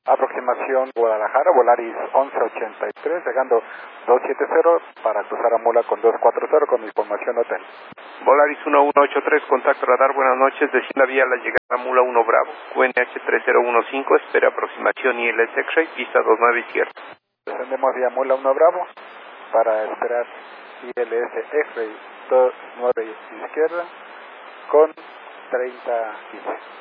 Aproximación Guadalajara, Volaris 1183, llegando 270 para cruzar a Mula con 240 con información hotel. Volaris 1183, contacto radar, buenas noches, descienda vía la llegada a Mula 1 Bravo, QNH 3015, espera aproximación ILS X-Ray, pista 29 izquierda. Descendemos vía Mula 1 Bravo para esperar ILS X-Ray 29 izquierda con 3015.